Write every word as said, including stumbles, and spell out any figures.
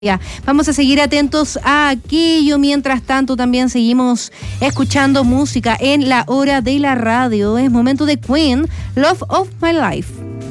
Ya, vamos a seguir atentos a aquello. Mientras tanto, también seguimos escuchando música en la hora de la radio. Es momento de Queen, Love of My Life.